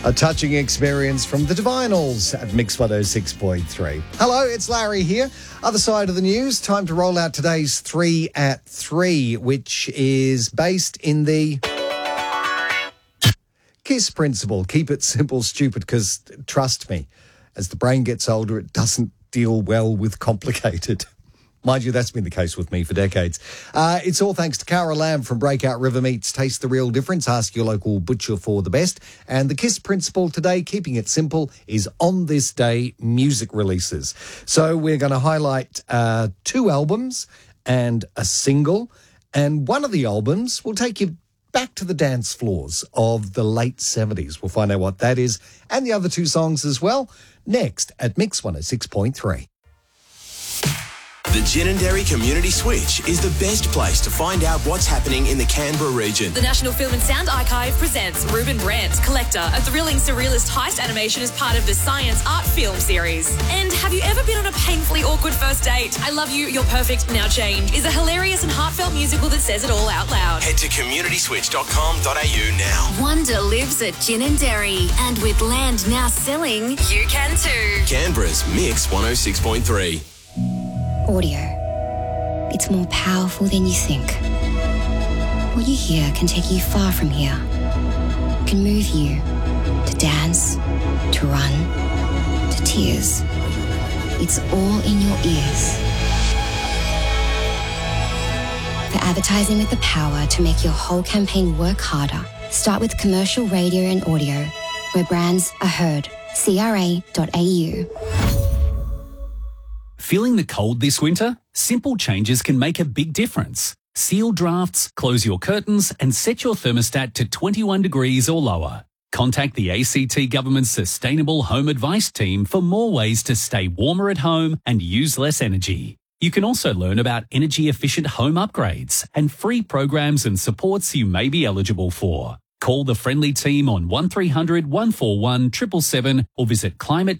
A touching experience from the Divinals at Mix 106.3. Hello, it's Larry here. Other side of the news, time to roll out today's 3 at 3, which is based in the KISS principle. Keep it simple, stupid, because trust me, as the brain gets older, it doesn't deal well with complicated. Mind you, that's been the case with me for decades. It's all thanks to Cara Lamb from Breakout River Meats. Taste the real difference. Ask your local butcher for the best. And the KISS principle today, keeping it simple, is on this day, music releases. So we're going to highlight 2 albums and a single. And one of the albums will take you back to the dance floors of the late 70s. We'll find out what that is. And the other 2 songs as well, next at Mix 106.3. The Ginninderry Community Switch is the best place to find out what's happening in the Canberra region. The National Film and Sound Archive presents Ruben Brandt, Collector, a thrilling surrealist heist animation as part of the Science Art Film series. And have you ever been on a painfully awkward first date? I Love You, You're Perfect, Now Change is a hilarious and heartfelt musical that says it all out loud. Head to communityswitch.com.au now. Wonder lives at Ginninderry, and with land now selling, you can too. Canberra's Mix 106.3. Audio. It's more powerful than you think. What you hear can take you far from here. Can move you to dance, to run, to tears. It's all in your ears. For advertising with the power to make your whole campaign work harder, start with commercial radio and audio, where brands are heard. CRA.au. Feeling the cold this winter? Simple changes can make a big difference. Seal drafts, close your curtains, and set your thermostat to 21 degrees or lower. Contact the ACT Government's Sustainable Home Advice Team for more ways to stay warmer at home and use less energy. You can also learn about energy-efficient home upgrades and free programs and supports you may be eligible for. Call the friendly team on 1300 141 777 or visit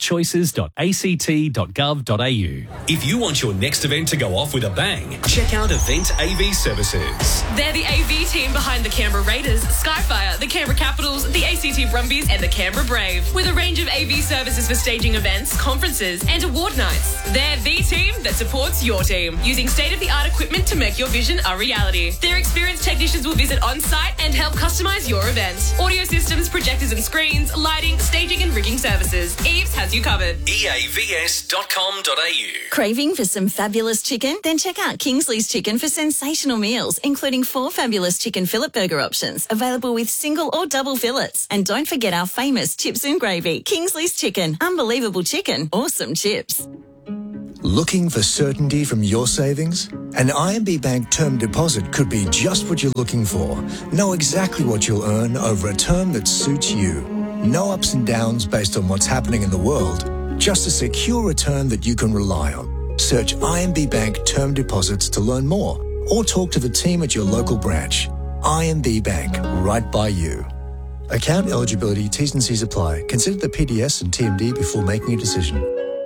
climatechoices.act.gov.au. If you want your next event to go off with a bang, check out Event AV Services. They're the AV team behind the Canberra Raiders, Skyfire, the Canberra Capitals, the ACT Brumbies and the Canberra Brave, with a range of AV services for staging events, conferences and award nights. They're the team that supports your team, using state-of-the-art equipment to make your vision a reality. Their experienced technicians will visit on-site and help customise your event. Audio systems, projectors and screens, lighting, staging and rigging services. Eaves has you covered. EAVS.com.au. Craving for some fabulous chicken? Then check out Kingsley's Chicken for sensational meals, including 4 fabulous chicken fillet burger options, available with single or double fillets. And don't forget our famous chips and gravy. Kingsley's Chicken. Unbelievable chicken. Awesome chips. Looking for certainty from your savings? An IMB Bank term deposit could be just what you're looking for. Know exactly what you'll earn over a term that suits you. No ups and downs based on what's happening in the world. Just a secure return that you can rely on. Search IMB Bank term deposits to learn more or talk to the team at your local branch. IMB Bank, right by you. Account eligibility, T's and C's apply. Consider the PDS and TMD before making a decision.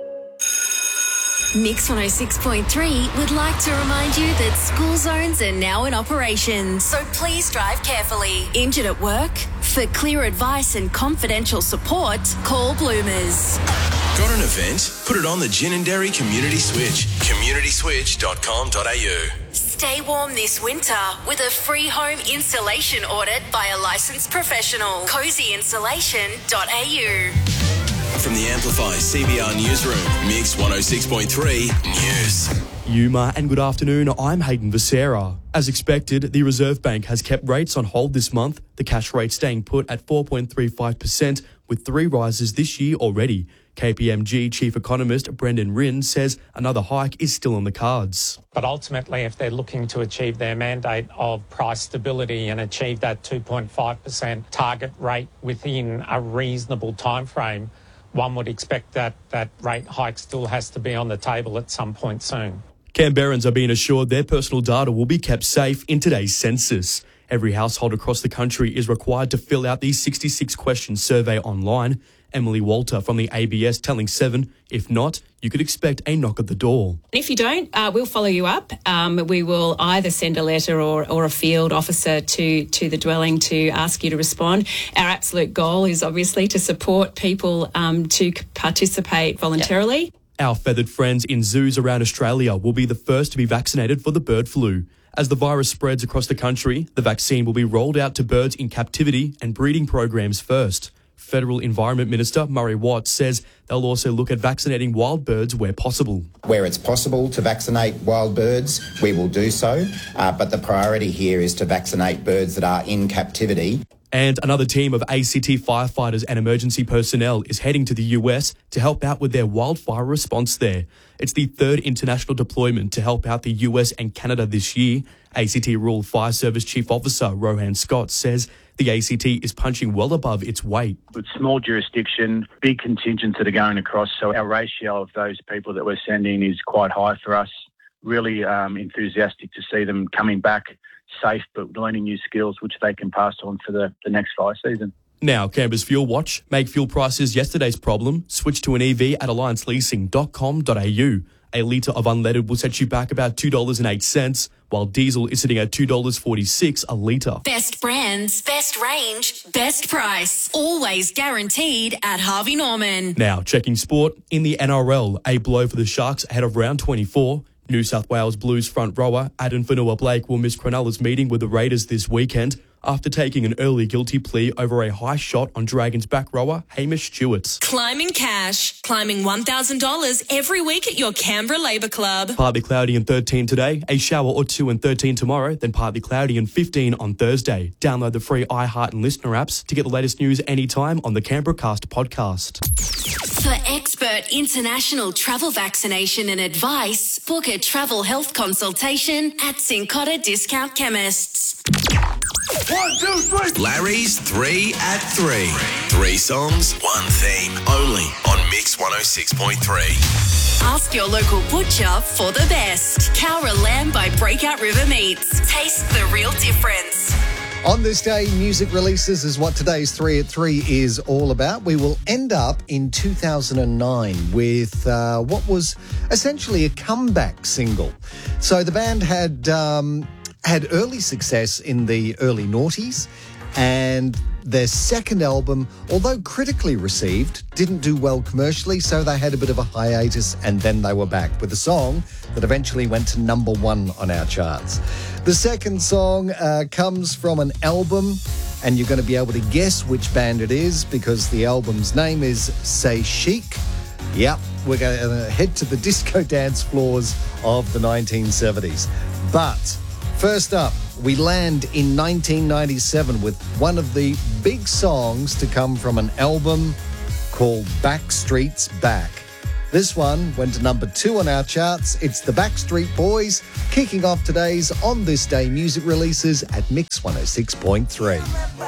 Mix 106.3 would like to remind you that school zones are now in operation, so please drive carefully. Injured at work? For clear advice and confidential support, call Bloomers. Got an event? Put it on the Ginninderry Community Switch. communityswitch.com.au. Stay warm this winter with a free home installation audit by a licensed professional. cozyinsulation.au. From the Amplify CBR Newsroom, Mix 106.3 News. Yuma and good afternoon, I'm Hayden Becerra. As expected, the Reserve Bank has kept rates on hold this month, the cash rate staying put at 4.35%, with 3 rises this year already. KPMG Chief Economist Brendan Rinn says another hike is still on the cards. But ultimately, if they're looking to achieve their mandate of price stability and achieve that 2.5% target rate within a reasonable time frame, one would expect that that rate hike still has to be on the table at some point soon. Canberrans are being assured their personal data will be kept safe in today's census. Every household across the country is required to fill out the 66-question survey online. Emily Walter from the ABS telling 7, if not, you could expect a knock at the door. If you don't, we'll follow you up. We will either send a letter or a field officer to the dwelling to ask you to respond. Our absolute goal is obviously to support people to participate voluntarily. Yep. Our feathered friends in zoos around Australia will be the first to be vaccinated for the bird flu. As the virus spreads across the country, the vaccine will be rolled out to birds in captivity and breeding programs first. Federal Environment Minister Murray Watt says they'll also look at vaccinating wild birds where possible. Where it's possible to vaccinate wild birds, we will do so, but the priority here is to vaccinate birds that are in captivity. And another team of ACT firefighters and emergency personnel is heading to the US to help out with their wildfire response there. It's the third international deployment to help out the US and Canada this year. ACT Rural Fire Service Chief Officer Rohan Scott says the ACT is punching well above its weight. With small jurisdiction, big contingents that are going across, so our ratio of those people that we're sending is quite high for us. Really enthusiastic to see them coming back safe but learning new skills which they can pass on for the next fire season. Now, Canberra's Fuel Watch. Make fuel prices yesterday's problem. Switch to an EV at allianceleasing.com.au. A litre of unleaded will set you back about $2.08, while diesel is sitting at $2.46 a litre. Best brands, best range, best price. Always guaranteed at Harvey Norman. Now, checking sport. In the NRL, a blow for the Sharks ahead of round 24. New South Wales Blues front rower Addin Fonua-Blake will miss Cronulla's meeting with the Raiders this weekend after taking an early guilty plea over a high shot on Dragons back rower Hamish Stewart. Climbing cash. Climbing $1,000 every week at your Canberra Labour Club. Partly cloudy and 13 today, a shower or 2 and 13 tomorrow, then partly cloudy and 15 on Thursday. Download the free iHeart and Listener apps to get the latest news anytime on the Canberra Cast podcast. For expert international travel vaccination and advice, book a travel health consultation at Cincotta Discount Chemists. 1, 2, 3. Larry's 3 at 3. 3 songs, 1 theme. Only on Mix 106.3. Ask your local butcher for the best. Cowra lamb by Breakout River Meats. Taste the real difference. On this day, music releases is what today's 3 at 3 is all about. We will end up in 2009 with what was essentially a comeback single. So the band had early success in the early noughties, and their second album, although critically received, didn't do well commercially, so they had a bit of a hiatus, and then they were back with a song that eventually went to number 1 on our charts. The second song comes from an album, and you're going to be able to guess which band it is because the album's name is Say Chic. Yep, we're going to head to the disco dance floors of the 1970s. But first up, we land in 1997 with one of the big songs to come from an album called Backstreet's Back. This one went to number 2 on our charts. It's the Backstreet Boys kicking off today's On This Day music releases at Mix 106.3.